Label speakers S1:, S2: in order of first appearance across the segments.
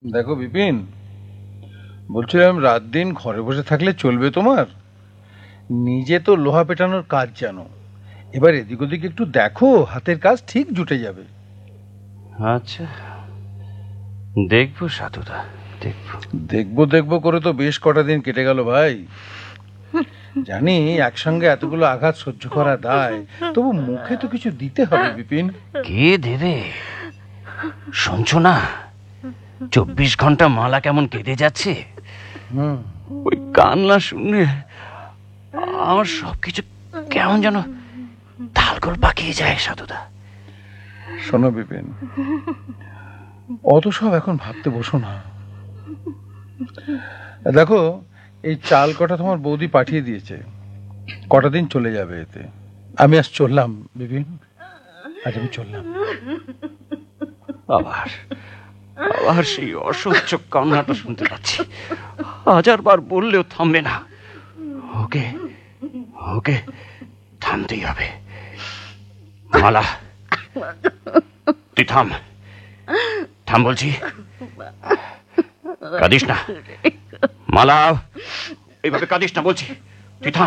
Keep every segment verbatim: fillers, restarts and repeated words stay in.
S1: দেখো বিপিন, বলছিলাম রাত দিন ঘরে বসে থাকলে চলবে তোমার? নিজে তো লোহা পেটানোর কাজ জানো, এবার এদিক ওদিক একটু দেখো, হাতের কাজ ঠিক জুটে যাবে।
S2: আচ্ছা, দেখবো সাধুদা, দেখবো।
S1: দেখবো দেখবো করে তো বেশ কটা দিন কেটে গেল ভাই। জানি একসঙ্গে এতগুলো আঘাত সহ্য করা দায়, তবু মুখে তো কিছু দিতে হবে বিপিন।
S2: কে দেবে? শুনছো না চব্বিশ ঘন্টা মালা কেমন কেঁদে যাচ্ছে?
S1: হুম,
S2: ওই কান্না শুনে আমার সবকিছু কেমন যেন তালগোল পাকিয়ে যায় সাধুদা।
S1: শোনো বিপিন, অত সব এখন ভাবতে বসো না। দেখো, এই চাল কটা তোমার বৌদি পাঠিয়ে দিয়েছে, কটা দিন চলে যাবে এতে। আমি আজ চললাম বিপিন, আজ আমি চললাম।
S2: আবার আবার সেই অসহ্য কান্নাটা শুনতে পাচ্ছি। হাজার বার বললেও থামবে না। ওকে ওকে থামতেই হবে। মালা, তুই থাম, থাম বলছি। কাঁদিস না মালা, এইভাবে কাঁদিস না বলছি, তুই থাম।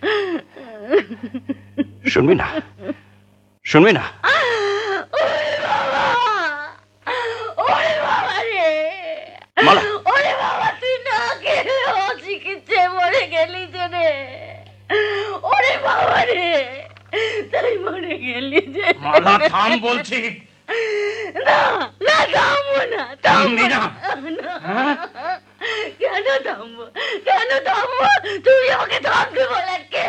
S2: শুনবি না, শুনবি না? মালা,
S3: ওরে বাবা, তুই না খেয়ে চিকিৎসায় মরে গেলি যে রে। ওরে বাবা রে, তুই মরে গেলি যে।
S2: মালা থাম বলছি।
S3: না না, থামবো না,
S2: থামবি না?
S3: কেন থামবো, কেন থামবো? তুই আমাকে থামতে বলে কে?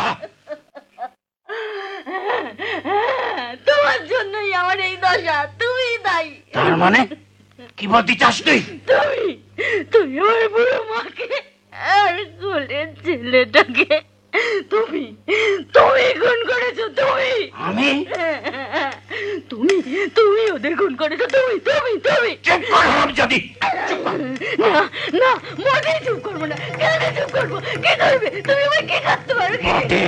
S3: তোমার জন্যই আমার এই দশা, তুমি দায়ী।
S2: তার মানে কি বলতে চাস তুই?
S3: তুমি তুমি আমার বুড়ো মাকে আর কোলের ছেলেটাকে তুমি তুমি খুন করেছো। তুমি
S2: আমি?
S3: তুমি তুমি ওদের খুন করেছো। তুমি তুমি তুমি
S2: চুপ কর হারামজাদি।
S3: না না, মোটেই চুপ করবো না। কেন চুপ করবো? কে করবে? তুমি আমায় কে কাটতে পারবে?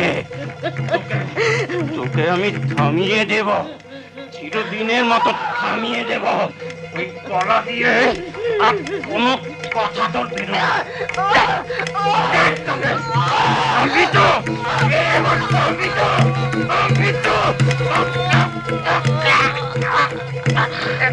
S2: তোকে আমি থামিয়ে দেব, চিরদিনের মতো থামিয়ে দেব। ওই গলা দিয়ে আর কোনো কথা তোর বেরোবে না। আমি তো আমি তো আমি তো